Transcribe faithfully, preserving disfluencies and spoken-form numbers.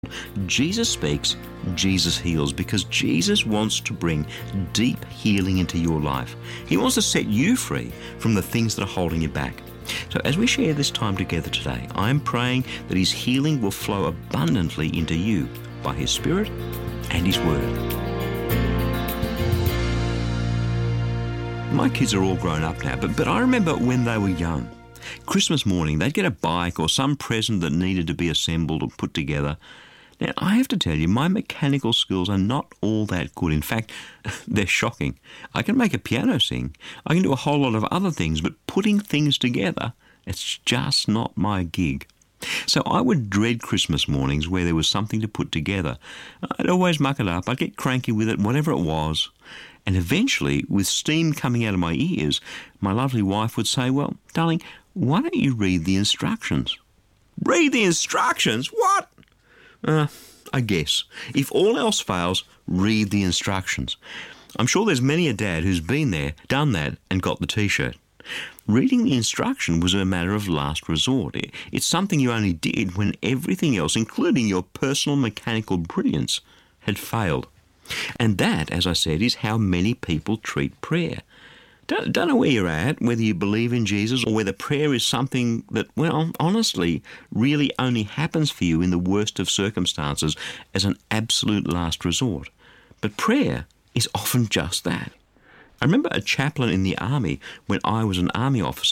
Jesus speaks, Jesus heals, because Jesus wants to bring deep healing into your life. He wants to set you free from the things that are holding you back. So as we share this time together today, I'm praying that His healing will flow abundantly into you by His Spirit and His Word. My kids are all grown up now, but, but I remember when they were young. Christmas morning, they'd get a bike or some present that needed to be assembled or put together. Now, I have to tell you, my mechanical skills are not all that good. In fact, they're shocking. I can make a piano sing. I can do a whole lot of other things, but putting things together, it's just not my gig. So I would dread Christmas mornings where there was something to put together. I'd always muck it up. I'd get cranky with it, whatever it was. And eventually, with steam coming out of my ears, my lovely wife would say, "Well, darling, why don't you read the instructions?" Read the instructions? What? Uh, I guess. If all else fails, read the instructions. I'm sure there's many a dad who's been there, done that, and got the T-shirt. Reading the instruction was a matter of last resort. It's something you only did when everything else, including your personal mechanical brilliance, had failed. And that, as I said, is how many people treat prayer. Don't, don't know where you're at, whether you believe in Jesus or whether prayer is something that, well, honestly, really only happens for you in the worst of circumstances as an absolute last resort. But prayer is often just that. I remember a chaplain in the army when I was an army officer